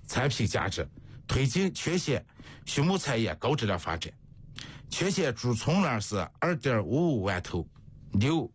产品价值，推进全县畜牧产业高质量发展。全县猪存栏是 2.55 万头，牛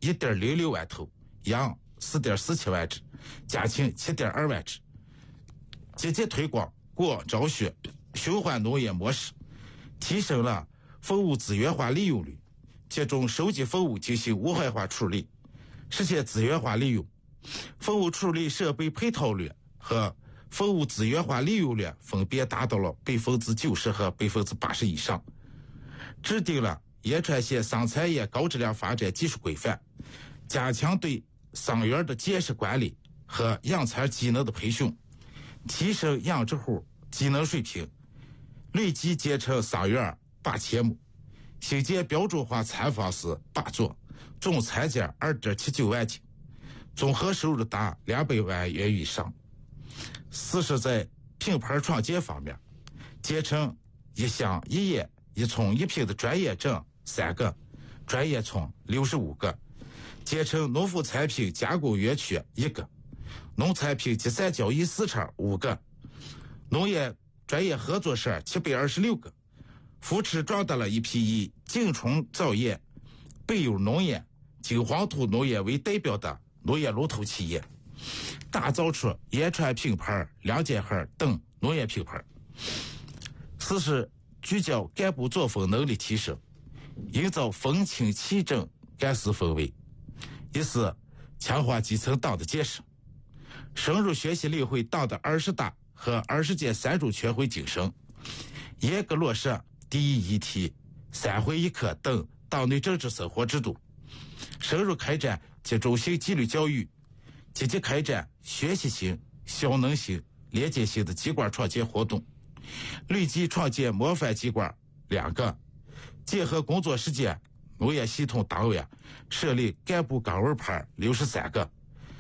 1.06 万头，羊 4.47 万只，家禽 7.2 万只。积极推广国招学循环农业模式，提升了粪物资源化利用率，集中收集粪物进行无害化处理，实现资源化利用。粪物处理设备配套率和粪物资源化利用率分别达到了 90% 和 80% 以上。制定了延川县桑产业高质量发展技术规范，加强对桑园的建设管理和养蚕技能的培训，提升养殖户技能水平，累计建成桑园8000亩，新建标准化蚕房是8座，总蚕件 2.79 万斤，综合收入达200万元以上。四是在品牌创建方面，建成一乡一业一村一品的专业证3个，专业村65个，建成农副产品加工园区1个，农产品集散交易市场5个，农业专业合作社726个，扶持壮大了一批以景春造业、北优农业、金黄土农业为代表的农业龙头企业，打造出延川品牌、梁家河等农业品牌。四是聚焦干部作风能力提升，营造风清气正干事氛围。一是强化基层党的建设，深入学习领会党的20大和20届3中全会精神，严格落实第一议题、3会1课等党内政治生活制度，深入开展集中性纪律教育，积极开展学习型、效能型、连接型的机关创建活动，累计创建模范机关2个，结合工作实践，农业系统党员设立干部岗位牌63个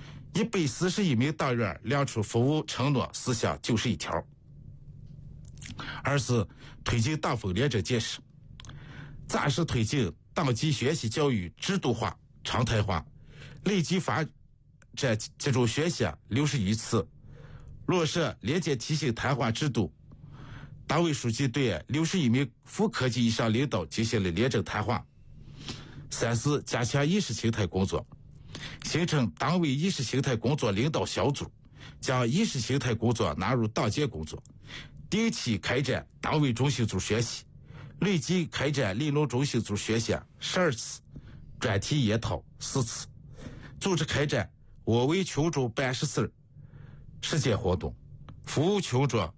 ，141名党员亮出服务承诺事项91条。二是推进党风廉政建设，扎实推进党纪学习教育制度化、常态化，累计发展集中学习61次，落实廉洁提醒谈话制度。党委书记对61名副科级以上领导进行了廉政谈话。三是加强意识形态工作，形成党委意识形态工作领导小组，将意识形态工作纳入党建工作，定期开展党委中心组学习，累计开展理论中心组学习12次，专题研讨4次，组织开展我为群众办实事实践活动，服务群众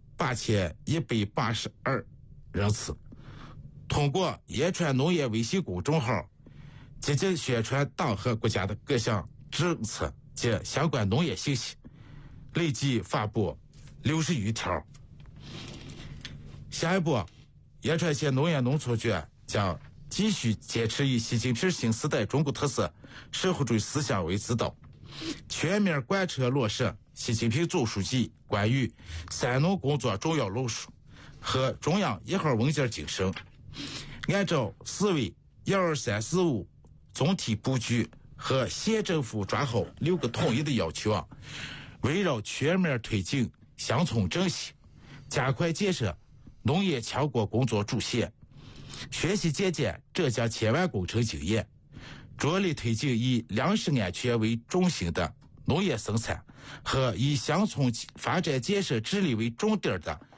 8182人次。通过延川农业微信公众号，积极宣传党和国家的各项政策及相关农业信息，累计发布60余条。下一步，延川县农业农村局将继续坚持以习近平新时代中国特色社会主义思想为指导，全面贯彻落实习近平总书记关于3农工作重要论述和中央1号文件精神，按照4位12345总体布局和县政府抓好6个统一的要求，围绕全面推进乡村振兴，加快建设农业强国工作主线，学习借鉴浙江千万工程经验，着力推进以粮食安全为中心的农业生产和以乡村发展建设治理为重点的